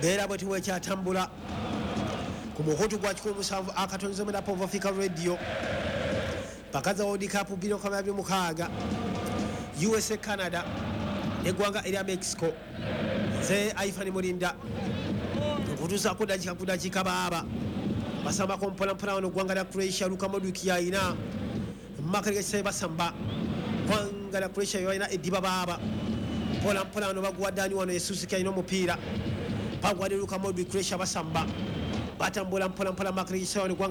beera bwe tiwekyatambula ku mukutu gwa 17 akatonzemera Pov Africa Radio pakaza World Cup 2026 USA Canada eggwanga erya Mexico ze Aifani Mulinda okutuusa ku dakiika baaba basambako mpolampola wano eggwanga lya Croatia Luka Modric yalina makarigese basamba eggwanga lya Croatia yalina eddiba baaba mpolampola wano baguwaddaani wano Yesusi yalina omupiira bagwadde Luka Modric Croatia basamba batambula mpolampola makarigese wano